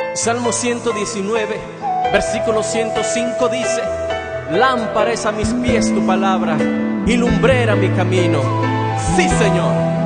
Salmo 119, versículo 105 dice: lámpara es a mis pies tu palabra y lumbrera mi camino. Sí, Señor.